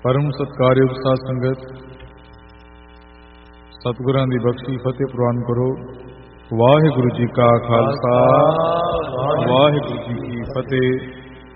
परम सत्कारयोग साध संगत, सतगुरां दी बख्शी फतेह प्रवान करो। वाहिगुरु जी का खालसा, वाहिगुरु जी की फतेह।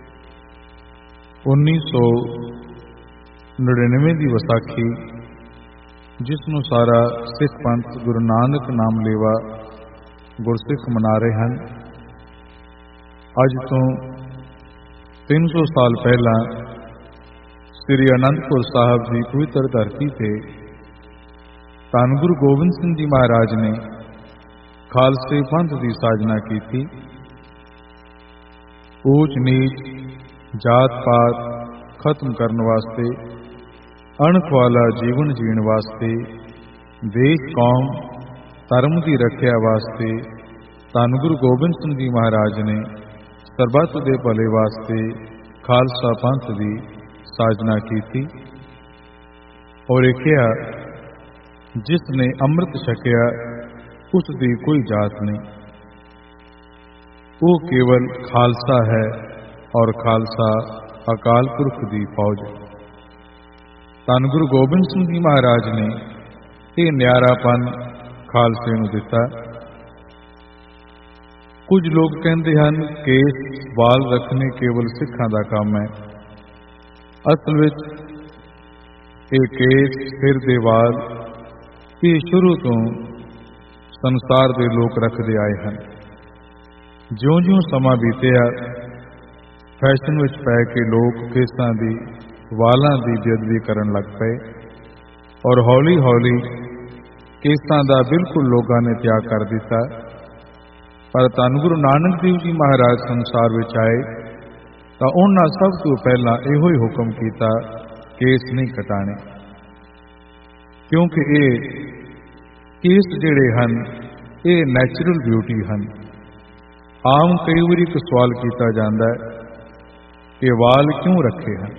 1999 ਦੀ ਵਿਸਾਖੀ, ਜਿਸ ਨੂੰ ਸਾਰਾ ਸਿੱਖ ਪੰਥ ਗੁਰੂ ਨਾਨਕ ਨਾਮ ਲੇਵਾ ਗੁਰਸਿੱਖ ਮਨਾ ਰਹੇ ਹਨ। ਅੱਜ ਤੋਂ 300 ਸਾਲ ਪਹਿਲਾਂ ਸ੍ਰੀ ਅਨੰਦਪੁਰ ਸਾਹਿਬ ਦੀ ਪਵਿੱਤਰ ਧਰਤੀ ਤੇ ਧੰਨ ਗੁਰੂ ਗੋਬਿੰਦ ਸਿੰਘ ਜੀ ਮਹਾਰਾਜ ਨੇ ਖਾਲਸੇ ਪੰਥ ਦੀ ਸਾਜਨਾ ਕੀਤੀ। ਊਚ ਨੀਚ, ਜਾਤ ਪਾਤ ਖਤਮ ਕਰਨ ਵਾਸਤੇ, ਅਣਖ ਵਾਲਾ ਜੀਵਨ ਜੀਣ ਵਾਸਤੇ, ਦੇਸ਼ ਕੌਮ ਧਰਮ ਦੀ ਰੱਖਿਆ ਵਾਸਤੇ ਧੰਨ ਗੁਰੂ ਗੋਬਿੰਦ ਸਿੰਘ ਜੀ ਮਹਾਰਾਜ ਨੇ ਸਰਬੱਤ ਦੇ ਭਲੇ ਵਾਸਤੇ ਖਾਲਸਾ ਪੰਥ ਦੀ ਸਾਜਨਾ ਕੀਤੀ। ਔਰ ਇਹ ਕਿਹਾ, ਜਿਸ ਨੇ ਅੰਮ੍ਰਿਤ ਛਕਿਆ ਉਸ ਦੀ ਕੋਈ ਜਾਤ ਨਹੀਂ, ਉਹ ਕੇਵਲ ਖਾਲਸਾ ਹੈ ਔਰ ਖਾਲਸਾ ਅਕਾਲ ਪੁਰਖ ਦੀ ਫੌਜ। ਧੰਨ ਗੁਰੂ ਗੋਬਿੰਦ ਸਿੰਘ ਜੀ ਮਹਾਰਾਜ ਨੇ ਇਹ ਨਿਆਰਾਪਨ ਖਾਲਸੇ ਨੂੰ ਦਿੱਤਾ। ਕੁਝ ਲੋਕ ਕਹਿੰਦੇ ਹਨ ਕੇਸ ਵਾਲ ਰੱਖਣੇ ਕੇਵਲ ਸਿੱਖਾਂ ਦਾ ਕੰਮ ਹੈ। ਅਸਲ ਵਿੱਚ ਇਹ ਕੇਸ, ਸਿਰ ਦੇ ਵਾਲ, ਇਹ ਸ਼ੁਰੂ ਤੋਂ ਸੰਸਾਰ ਦੇ ਲੋਕ ਰੱਖਦੇ ਆਏ ਹਨ। ਜਿਉਂ-ਜਿਉਂ ਸਮਾਂ ਬੀਤਿਆ, ਫੈਸ਼ਨ ਵਿੱਚ ਪੈ ਕੇ ਲੋਕ ਕੇਸਾਂ ਦੀ, ਵਾਲਾਂ ਦੀ ਬੇਅਦਬੀ ਕਰਨ ਲੱਗ ਪਏ ਔਰ ਹੌਲੀ-ਹੌਲੀ ਕੇਸਾਂ ਦਾ ਬਿਲਕੁਲ ਲੋਕਾਂ ਨੇ ਤਿਆਗ ਕਰ ਦਿੱਤਾ। ਪਰ ਧੰਨ ਗੁਰੂ ਨਾਨਕ ਦੇਵ ਜੀ ਮਹਾਰਾਜ ਸੰਸਾਰ ਵਿੱਚ ਆਏ ਤਾਂ ਉਹਨਾਂ ਸਭ ਤੋਂ ਪਹਿਲਾਂ ਇਹੋ ਹੀ ਹੁਕਮ ਕੀਤਾ, ਕੇਸ ਨਹੀਂ ਕਟਾਣੇ। ਕਿਉਂਕਿ ਇਹ ਕੇਸ ਜਿਹੜੇ ਹਨ ਇਹ ਨੈਚੁਰਲ ਬਿਊਟੀ ਹਨ। ਆਮ ਕਈ ਵਾਰੀ ਇੱਕ ਸਵਾਲ ਕੀਤਾ ਜਾਂਦਾ ਹੈ ਕਿ ਵਾਲ ਕਿਉਂ ਰੱਖੇ ਹਨ।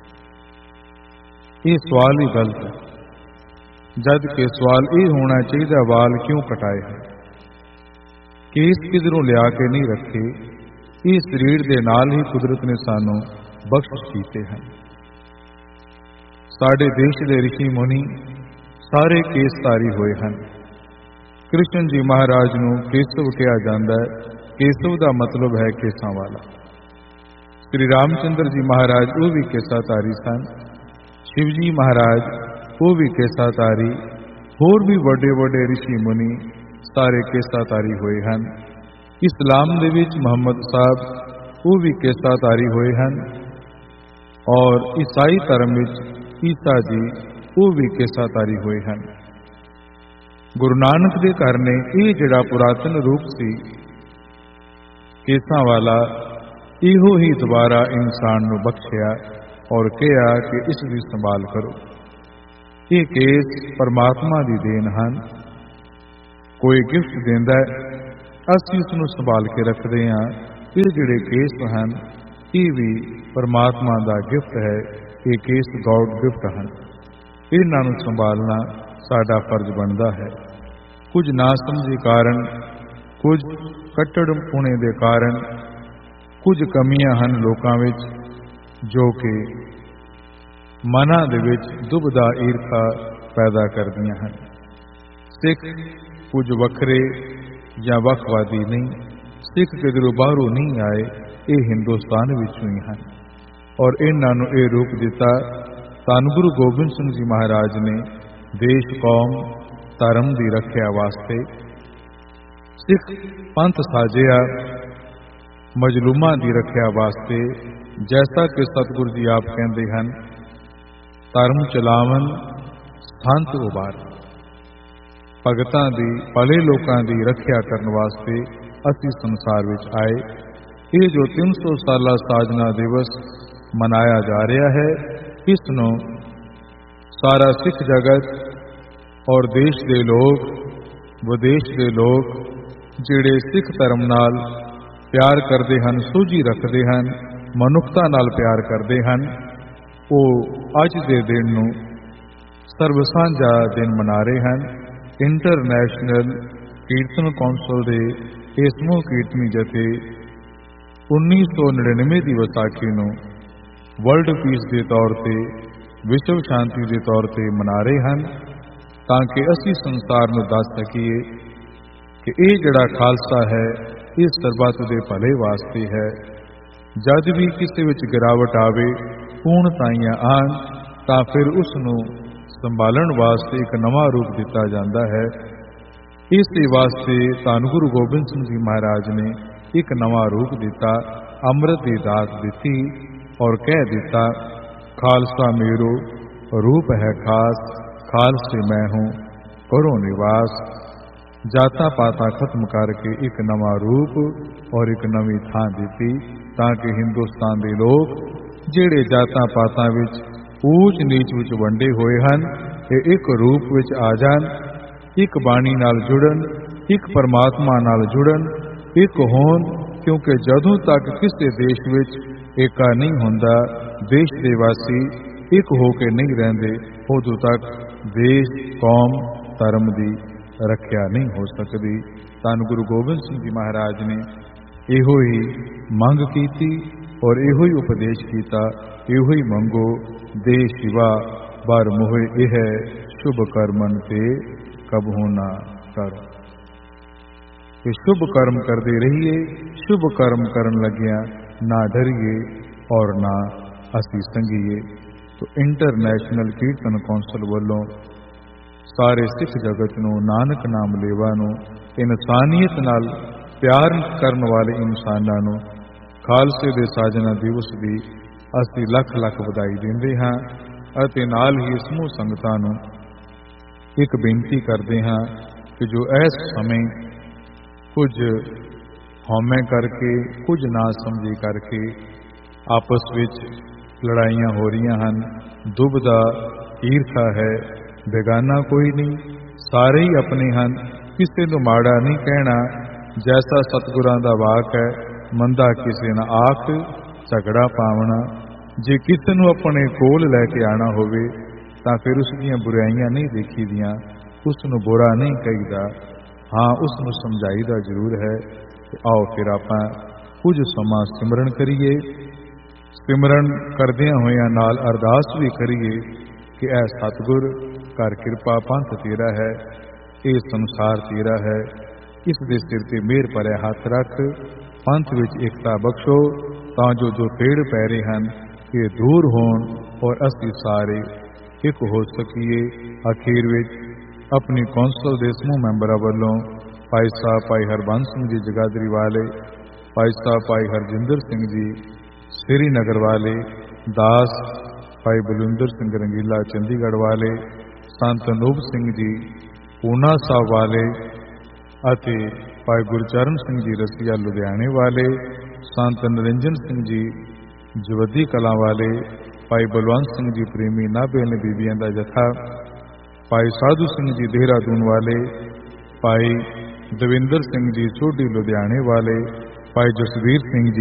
ਇਹ ਸਵਾਲ ਹੀ ਗਲਤ ਹੈ, ਜਦ ਕਿ ਸਵਾਲ ਇਹ ਹੋਣਾ ਚਾਹੀਦਾ ਵਾਲ ਕਿਉਂ ਕਟਾਏ ਹਨ। ਕੇਸ ਕਿਧਰੋਂ ਲਿਆ ਕੇ ਨਹੀਂ ਰੱਖੇ, ਇਹ ਸਰੀਰ ਦੇ ਨਾਲ ਹੀ ਕੁਦਰਤ ਨੇ ਸਾਨੂੰ ਬਖਸ਼ਿਸ਼ ਕੀਤੇ ਹਨ। ਸਾਡੇ ਦੇਸ਼ ਦੇ ਰਿਸ਼ੀ ਮੁਨੀ ਸਾਰੇ ਕੇਸਧਾਰੀ ਹੋਏ ਹਨ। ਕ੍ਰਿਸ਼ਨ ਜੀ ਮਹਾਰਾਜ ਨੂੰ ਕੇਸਵ ਕਿਹਾ ਜਾਂਦਾ ਹੈ। ਕੇਸਵ ਦਾ ਮਤਲਬ ਹੈ ਕੇਸਾਂ ਵਾਲਾ। ਸ੍ਰੀ ਰਾਮ ਚੰਦਰ ਜੀ ਮਹਾਰਾਜ ਉਹ ਵੀ ਕੇਸਾਧਾਰੀ ਸਨ। ਸ਼ਿਵ ਜੀ ਮਹਾਰਾਜ ਉਹ ਵੀ ਕੇਸਾਧਾਰੀ। ਹੋਰ ਵੀ ਵੱਡੇ ਵੱਡੇ ਰਿਸ਼ੀ ਮੁਨੀ ਸਾਰੇ ਕੇਸਾਧਾਰੀ ਹੋਏ ਹਨ। ਇਸਲਾਮ ਦੇ ਵਿੱਚ ਮੁਹੰਮਦ ਸਾਹਿਬ ਉਹ ਵੀ ਕੇਸਾਧਾਰੀ ਹੋਏ ਹਨ ਔਰ ਈਸਾਈ ਧਰਮ ਵਿੱਚ ਈਸਾ ਜੀ ਉਹ ਵੀ ਕੇਸਾਧਾਰੀ ਹੋਏ ਹਨ। ਗੁਰੂ ਨਾਨਕ ਦੇ ਘਰ ਨੇ ਇਹ ਜਿਹੜਾ ਪੁਰਾਤਨ ਰੂਪ ਸੀ ਕੇਸਾਂ ਵਾਲਾ, ਇਹੋ ਹੀ ਦੁਬਾਰਾ ਇਨਸਾਨ ਨੂੰ ਬਖਸ਼ਿਆ ਔਰ ਕਿਹਾ ਕਿ ਇਸ ਦੀ ਸੰਭਾਲ ਕਰੋ। ਇਹ ਕੇਸ ਪਰਮਾਤਮਾ ਦੀ ਦੇਣ ਹਨ। ਕੋਈ ਗਿਫਟ ਦਿੰਦਾ ਹੈ, ਅਸੀਂ ਉਸ ਨੂੰ ਸੰਭਾਲ ਕੇ ਰੱਖਦੇ ਹਾਂ। ਇਹ ਜਿਹੜੇ ਕੇਸ ਹਨ ਇਹ ਵੀ ਪਰਮਾਤਮਾ ਦਾ ਗਿਫਟ ਹੈ। ਇਹ ਕੇਸ ਗॉड ਗਿਫਟ ਹਨ। ਇਹਨਾਂ ਨੂੰ ਸੰਭਾਲਣਾ ਸਾਡਾ ਫਰਜ਼ ਬਣਦਾ ਹੈ। ਕੁਝ ਨਾ ਸਮਝੀ ਕਾਰਨ, ਕੁਝ ਕੱਟੜਪੁਣੇ ਦੇ ਕਾਰਨ, ਕੁਝ ਕਮੀਆਂ ਹਨ ਲੋਕਾਂ ਵਿੱਚ ਜੋ ਕਿ ਮਨਾਂ ਦੇ ਵਿੱਚ ਦੁਬਦਾ ਈਰਖਾ ਪੈਦਾ ਕਰਦੀਆਂ ਹਨ। ਸਿੱਖ ਕੁਝ ਵੱਖਰੇ ਜਾਂ ਵੱਖਵਾਦੀ ਨਹੀਂ, ਸਿੱਖ ਕਿਧਰੋਂ ਬਾਹਰੋਂ ਨਹੀਂ ਆਏ, ਇਹ ਹਿੰਦੁਸਤਾਨ ਵਿੱਚੋਂ ਹੀ ਹਨ ਔਰ ਇਹਨਾਂ ਨੂੰ ਇਹ ਰੂਪ ਦਿੱਤਾ ਧੰਨ ਗੁਰੂ ਗੋਬਿੰਦ ਸਿੰਘ ਜੀ ਮਹਾਰਾਜ ਨੇ ਦੇਸ਼, ਕੌਮ, ਧਰਮ ਦੀ ਰੱਖਿਆ ਵਾਸਤੇ। ਸਿੱਖ ਪੰਥ ਸਾਜਿਆ ਮਜਲੂਮਾਂ ਦੀ ਰੱਖਿਆ ਵਾਸਤੇ। ਜੈਸਾ ਕਿ ਸਤਿਗੁਰੂ ਜੀ ਆਪ ਕਹਿੰਦੇ ਹਨ, ਧਰਮ ਚਲਾਵਨ ਸੰਤ ਉਬਾਰ। ਭਗਤਾਂ ਦੀ, ਭਲੇ ਲੋਕਾਂ ਦੀ ਰੱਖਿਆ ਕਰਨ ਵਾਸਤੇ ਅਸੀਂ ਸੰਸਾਰ ਵਿੱਚ ਆਏ। ਇਹ ਜੋ 300 ਸਾਲਾ ਸਾਜਨਾ ਦਿਵਸ ਮਨਾਇਆ ਜਾ ਰਿਹਾ ਹੈ, ਇਸ ਨੂੰ ਸਾਰਾ ਸਿੱਖ ਜਗਤ ਔਰ ਦੇਸ਼ ਦੇ ਲੋਕ, ਵਿਦੇਸ਼ ਦੇ ਲੋਕ ਜਿਹੜੇ ਸਿੱਖ ਧਰਮ ਨਾਲ ਪਿਆਰ ਕਰਦੇ ਹਨ, ਸੋਝੀ ਰੱਖਦੇ ਹਨ, ਮਨੁੱਖਤਾ ਨਾਲ ਪਿਆਰ ਕਰਦੇ ਹਨ, ਉਹ ਅੱਜ ਦੇ ਦਿਨ ਨੂੰ ਸਰਬ ਸਾਂਝਾ ਦਿਨ ਮਨਾ ਰਹੇ ਹਨ। ਇੰਟਰਨੈਸ਼ਨਲ ਕੀਰਤਨ ਕੌਂਸਲ ਦੇ ਇਸ ਸਮੂਹ ਕੀਰਤਨੀ ਜਥੇ 1999 ਦੀ ਵਿਸਾਖੀ ਨੂੰ ਵਰਲਡ ਪੀਸ ਦੇ ਤੌਰ ਤੇ ਵਿਸ਼ਵ ਸ਼ਾਂਤੀ ਦੇ ਤੌਰ ਤੇ ਮਨਾ ਰਹੇ ਹਨ, ਤਾਂ ਕਿ ਅਸੀਂ ਸੰਸਾਰ ਨੂੰ ਦੱਸ ਸਕੀਏ ਕਿ ਇਹ ਜਿਹੜਾ ਖਾਲਸਾ ਹੈ ਇਹ ਸਰਬੱਤ ਦੇ ਭਲੇ ਵਾਸਤੇ ਹੈ। ਜਦ ਵੀ ਕਿਸੇ ਵਿੱਚ ਗਿਰਾਵਟ ਆਵੇ, ਪੂਰਨਤਾਈਆਂ ਆਉਣ, ਤਾਂ ਫਿਰ ਉਸ ਨੂੰ ਸੰਭਾਲਣ ਵਾਸਤੇ ਇੱਕ ਨਵਾਂ ਰੂਪ ਦਿੱਤਾ ਜਾਂਦਾ ਹੈ। ਇਸੇ ਵਾਸਤੇ ਧੰਨ ਗੁਰੂ ਗੋਬਿੰਦ ਸਿੰਘ ਜੀ ਮਹਾਰਾਜ ਨੇ ਇੱਕ ਨਵਾਂ ਰੂਪ ਦਿੱਤਾ, ਅੰਮ੍ਰਿਤ ਦੀ ਦਾਤ ਦਿੱਤੀ ਔਰ ਕਹਿ ਦਿੱਤਾ, ਖਾਲਸਾ ਮੇਰੋ ਰੂਪ ਹੈ ਖਾਸ, ਖਾਲਸੇ ਮੈਂ ਹੂੰ ਕਰੋ ਨਿਵਾਸ। ਜਾਤਾਂ ਪਾਤਾਂ ਖਤਮ ਕਰਕੇ ਇੱਕ ਨਵਾਂ ਰੂਪ ਔਰ ਇੱਕ ਨਵੀਂ ਥਾਂ ਦਿੱਤੀ, ਤਾਂ ਕਿ ਹਿੰਦੁਸਤਾਨ ਦੇ ਲੋਕ ਜਿਹੜੇ ਜਾਤਾਂ ਪਾਤਾਂ ਵਿੱਚ ਊਚ ਨੀਚ ਵਿੱਚ ਵੰਡੇ ਹੋਏ ਹਨ, ਇਹ ਇੱਕ ਰੂਪ ਵਿੱਚ ਆ ਜਾਣ, ਇੱਕ ਬਾਣੀ ਨਾਲ ਜੁੜਨ, ਇੱਕ ਪਰਮਾਤਮਾ ਨਾਲ ਜੁੜਨ, ਇੱਕ ਹੋਣ। ਕਿਉਂਕਿ ਜਦੋਂ ਤੱਕ ਕਿਸੇ ਦੇਸ਼ ਵਿੱਚ ਏਕਾ ਨਹੀਂ ਹੁੰਦਾ, ਦੇਸ਼ ਦੇ ਵਾਸੀ ਇੱਕ ਹੋ ਕੇ ਨਹੀਂ ਰਹਿੰਦੇ, ਉਦੋਂ ਤੱਕ ਦੇਸ਼, ਕੌਮ, ਧਰਮ ਦੀ ਰੱਖਿਆ ਨਹੀਂ ਹੋ ਸਕਦੀ। ਧੰਨ ਗੁਰੂ ਗੋਬਿੰਦ ਸਿੰਘ ਜੀ ਮਹਾਰਾਜ ਨੇ ਇਹੋ ਹੀ ਮੰਗ ਕੀਤੀ ਔਰ ਇਹੋ ਹੀ ਉਪਦੇਸ਼ ਕੀਤਾ, ਇਹੋ ਹੀ ਮੰਗੋ, ਦੇ ਸ਼ਿਵਾ ਬਰ ਮੋਹਿ ਇਹ ਸ਼ੁਭ ਕਰਮਨ ਤੇ ਕਬਹੂ ਨਾ ਕਰੋ। ਕਿ ਸ਼ੁਭ ਕਰਮ ਕਰਦੇ ਰਹੀਏ, ਸ਼ੁਭ ਕਰਮ ਕਰਨ ਲੱਗਿਆਂ ਨਾ ਡਰੀਏ ਔਰ ਨਾ ਅਸੀਂ ਸੰਗੀਏ। ਤੋ ਇੰਟਰਨੈਸ਼ਨਲ ਕੀਰਤਨ ਕੌਂਸਲ ਵੱਲੋਂ ਸਾਰੇ ਸਿੱਖ ਜਗਤ ਨੂੰ, ਨਾਨਕ ਨਾਮ ਲੇਵਾ ਨੂੰ, ਇਨਸਾਨੀਅਤ ਨਾਲ ਪਿਆਰ ਕਰਨ ਵਾਲੇ ਇਨਸਾਨਾਂ ਨੂੰ ਖਾਲਸੇ ਦੇ ਸਾਜਨਾ ਦਿਵਸ ਦੀ ਅਸੀਂ ਲੱਖ ਲੱਖ ਵਧਾਈ ਦਿੰਦੇ ਹਾਂ। ਅਤੇ ਨਾਲ ਹੀ ਸਮੂਹ ਸੰਗਤਾਂ ਨੂੰ ਇੱਕ ਬੇਨਤੀ ਕਰਦੇ ਹਾਂ ਕਿ ਜੋ ਇਸ ਸਮੇਂ ਕੁਝ ਹਉਮੈ ਕਰਕੇ, ਕੁਝ ਨਾ ਸਮਝੀ ਕਰਕੇ ਆਪਸ ਵਿੱਚ ਲੜਾਈਆਂ ਹੋ ਰਹੀਆਂ ਹਨ, ਦੁਬਦਾ ਈਰਖਾ ਹੈ, ਬੇਗਾਨਾ ਕੋਈ ਨਹੀਂ, ਸਾਰੇ ਹੀ ਆਪਣੇ ਹਨ, ਕਿਸੇ ਨੂੰ ਮਾੜਾ ਨਹੀਂ ਕਹਿਣਾ। ਜੈਸਾ ਸਤਿਗੁਰਾਂ ਦਾ ਵਾਕ ਹੈ, ਮੰਦਾ ਕਿਸੇ ਨਾ ਆਖ, ਝਗੜਾ ਪਾਵਣਾ। ਜੇ ਕਿਸੇ ਨੂੰ ਆਪਣੇ ਕੋਲ ਲੈ ਕੇ ਆਣਾ ਹੋਵੇ ਤਾਂ ਫਿਰ ਉਸ ਦੀਆਂ ਬੁਰਾਈਆਂ ਨਹੀਂ ਦੇਖੀਦੀਆਂ, ਉਸ ਨੂੰ ਬੁਰਾ ਨਹੀਂ ਕਹੀਦਾ, ਹਾਂ ਉਸ ਨੂੰ ਸਮਝਾਈਦਾ ਜ਼ਰੂਰ ਹੈ। ਆਓ ਫਿਰ ਆਪਾਂ ਕੁਝ ਸਮਾਂ ਸਿਮਰਨ ਕਰੀਏ, ਸਿਮਰਨ ਕਰਦਿਆਂ ਹੋਇਆਂ ਨਾਲ ਅਰਦਾਸ ਵੀ ਕਰੀਏ ਕਿ ਐ ਸਤਿਗੁਰ ਕਰ ਕਿਰਪਾ, ਪੰਥ ਤੇਰਾ ਹੈ, ਇਹ ਸੰਸਾਰ ਤੇਰਾ ਹੈ, ਇਸ ਦੇ ਸਿਰ ਤੇ ਮਿਹਰ ਭਰਿਆ ਹੱਥ ਰੱਖ, ਪੰਥ ਵਿੱਚ ਏਕਤਾ ਬਖਸ਼ੋ, ਤਾਂ ਜੋ ਪੇੜ ਪੈ ਰਹੇ ਹਨ ਇਹ ਦੂਰ ਹੋਣ ਔਰ ਅਸੀਂ ਸਾਰੇ ਇੱਕ ਹੋ ਸਕੀਏ। ਅਖੀਰ ਵਿੱਚ ਆਪਣੀ ਕੌਂਸਲ ਦੇ ਸਮੂਹ ਮੈਂਬਰਾਂ ਵੱਲੋਂ ਭਾਈ ਸਾਹਿਬ ਭਾਈ ਹਰਬੰਸ ਸਿੰਘ ਜੀ ਜਗਾਦਰੀ ਵਾਲੇ, ਭਾਈ ਸਾਹਿਬ ਭਾਈ ਹਰਜਿੰਦਰ ਸਿੰਘ ਜੀ ਸ੍ਰੀਨਗਰ ਵਾਲੇ, ਦਾਸ ਭਾਈ ਬਲਵਿੰਦਰ ਸਿੰਘ ਰੰਗੀਲਾ ਚੰਡੀਗੜ੍ਹ ਵਾਲੇ, ਸੰਤ ਅਨੂਪ ਸਿੰਘ ਜੀ ਪੂਨਾ ਸਾਹਿਬ ਵਾਲੇ ਅਤੇ ਭਾਈ ਗੁਰਚਰਨ ਸਿੰਘ ਜੀ ਰਸੀਆ ਲੁਧਿਆਣੇ ਵਾਲੇ, ਸੰਤ ਨਰਿੰਜਨ ਸਿੰਘ ਜੀ ਜਵੱਦੀ ਕਲਾਂ ਵਾਲੇ, ਭਾਈ ਬਲਵੰਤ ਸਿੰਘ ਜੀ ਪ੍ਰੇਮੀ ਨਾਭੇ ਨੇ ਬੀਬੀਆਂ ਦਾ ਜਥਾ, ਭਾਈ ਸਾਧੂ ਸਿੰਘ ਜੀ ਦੇਹਰਾਦੂਨ ਵਾਲੇ, ਭਾਈ ਦਵਿੰਦਰ ਸਿੰਘ ਜੀ ਸੋਢੀ ਲੁਧਿਆਣੇ ਵਾਲੇ, ਭਾਈ ਜਸਵੀਰ ਸਿੰਘ ਜੀ